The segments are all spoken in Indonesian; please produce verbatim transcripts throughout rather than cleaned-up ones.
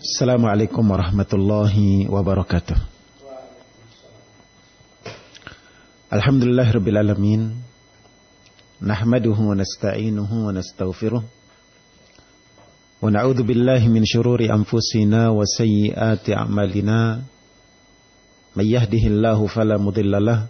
Assalamualaikum warahmatullahi wabarakatuh. Alhamdulillahirabbil alamin. Nahmaduhu wa nasta'inuhu wa nastaghfiruh. Wa na'udzu billahi min syururi anfusina wa sayyiati a'malina. May yahdihillahu fala mudhillalah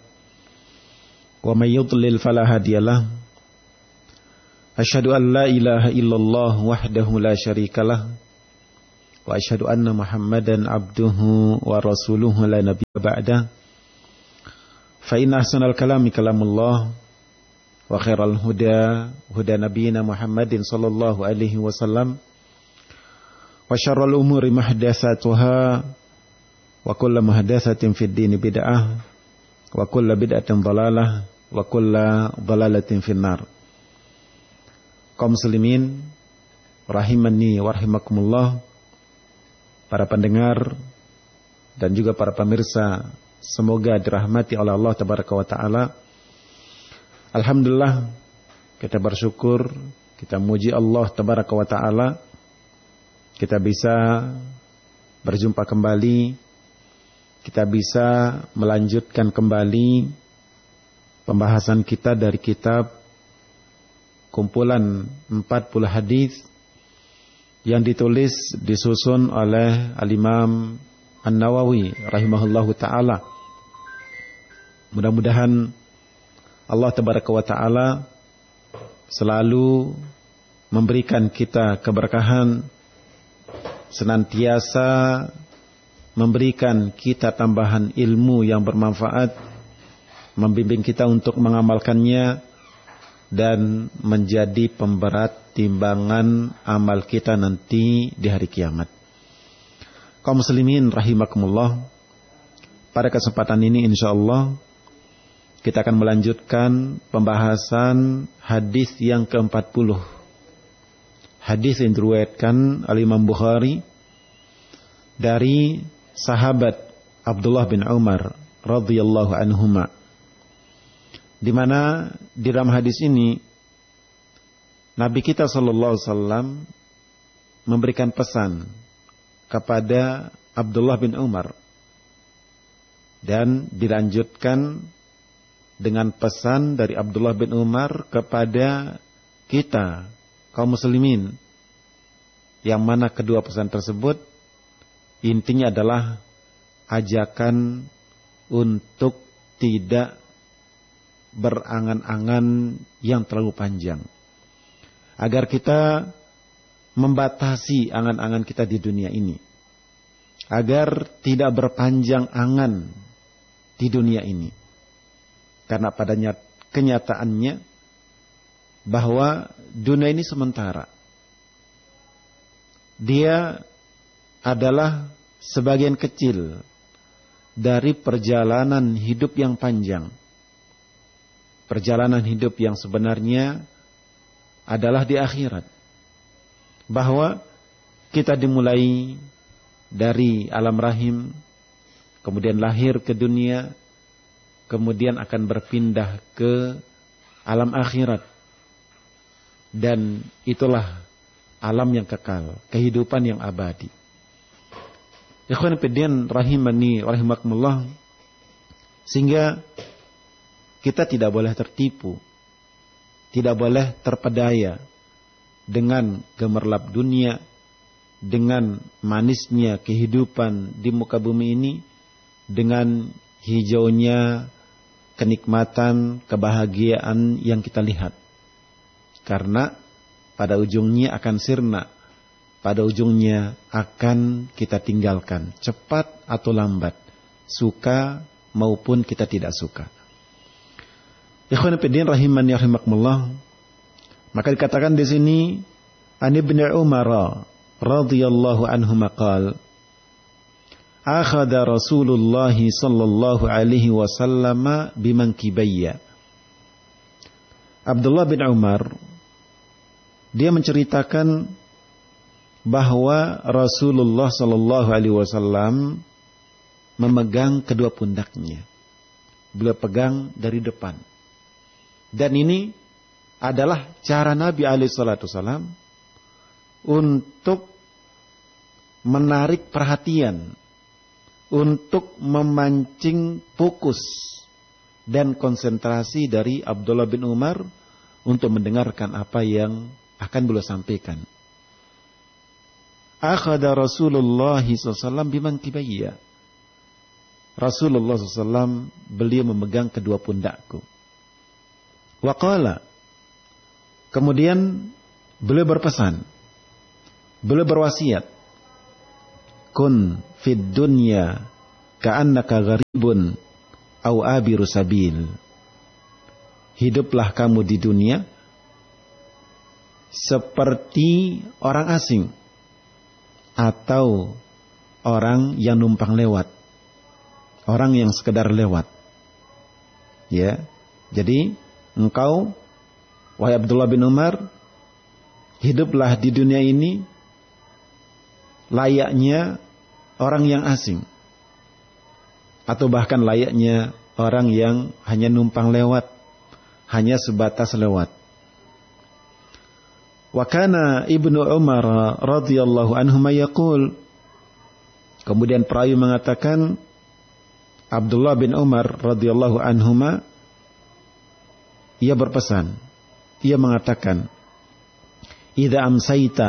wa may yudlil fala hadiyalah. Asyhadu an la ilaha illallah wahdahu la syarikalah. Wa asyhadu anna Muhammadan abduhu wa rasuluhu la nabiyya ba'da. Fa inna ahsanal kalami kalamullah wa khairal huda huda nabiyina Muhammadin sallallahu alaihi wasallam wa syarrul umuri muhdatsatuha wa kullu muhdatsatin fid dini bid'ah wa kullu bid'atin dhalalah wa kullu dhalalatin finnar. Kaum muslimin rahimani wa rahimakumullah, para pendengar dan juga para pemirsa, semoga dirahmati oleh Allah Tabaraka wa Ta'ala. Alhamdulillah, kita bersyukur, kita muji Allah Tabaraka wa Ta'ala, kita bisa berjumpa kembali, kita bisa melanjutkan kembali pembahasan kita dari kitab kumpulan empat puluh hadis yang ditulis, disusun oleh Al-Imam An-Nawawi rahimahullahu ta'ala. Mudah-mudahan Allah Tabaraka wa Ta'ala selalu memberikan kita keberkahan, senantiasa memberikan kita tambahan ilmu yang bermanfaat, membimbing kita untuk mengamalkannya, dan menjadi pemberat timbangan amal kita nanti di hari kiamat. Kaum muslimin rahimakumullah, pada kesempatan ini insyaallah kita akan melanjutkan pembahasan hadis yang keempat puluh. Hadis yang diriwayatkan oleh Imam Bukhari dari sahabat Abdullah bin Umar radhiyallahu anhuma, di mana di dalam hadis ini Nabi kita sallallahu alaihi wasallam memberikan pesan kepada Abdullah bin Umar, dan dilanjutkan dengan pesan dari Abdullah bin Umar kepada kita kaum muslimin, yang mana kedua pesan tersebut intinya adalah ajakan untuk tidak berangan-angan yang terlalu panjang, agar kita membatasi angan-angan kita di dunia ini, agar tidak berpanjang angan di dunia ini, karena padanya kenyataannya bahwa dunia ini sementara. Dia adalah sebagian kecil dari perjalanan hidup yang panjang, perjalanan hidup yang sebenarnya adalah di akhirat. Bahwa kita dimulai dari alam rahim, kemudian lahir ke dunia, kemudian akan berpindah ke alam akhirat. Dan itulah alam yang kekal, kehidupan yang abadi. Ikhwan fillah rahimani rahimakumullah, sehingga kita tidak boleh tertipu, tidak boleh terpedaya dengan gemerlap dunia, dengan manisnya kehidupan di muka bumi ini, dengan hijaunya kenikmatan, kebahagiaan yang kita lihat. Karena pada ujungnya akan sirna, pada ujungnya akan kita tinggalkan, cepat atau lambat, suka maupun kita tidak suka. Ikhwan fillah rahimani rahimakumullah, maka dikatakan di sini An Ibnu Umar radhiyallahu anhu maqal akhadha Rasulullah sallallahu alaihi wasallam bimankibayya. Abdullah bin Umar, dia menceritakan bahwa Rasulullah sallallahu alaihi wasallam memegang kedua pundaknya. Beliau pegang dari depan. Dan ini adalah cara Nabi alaihi salatu wasallam untuk menarik perhatian, untuk memancing fokus dan konsentrasi dari Abdullah bin Umar untuk mendengarkan apa yang akan beliau sampaikan. Akhadha Rasulullah sallallahu alaihi wasallam bimankibayya. Rasulullah sallallahu alaihi wasallam beliau memegang kedua pundakku. Wa qala, kemudian beliau berpesan, beliau berwasiat, kun fid dunya ka'annaka gharibun au abiru sabil. Hiduplah kamu di dunia seperti orang asing atau orang yang numpang lewat, orang yang sekedar lewat. Ya, jadi engkau, wahai Abdullah bin Umar, hiduplah di dunia ini layaknya orang yang asing, atau bahkan layaknya orang yang hanya numpang lewat, hanya sebatas lewat. Wa kana Ibnu Umar radhiyallahu anhuma yaqul, kemudian perawi mengatakan, Abdullah bin Umar radhiyallahu anhuma, ia berpesan, ia mengatakan, idza amsayta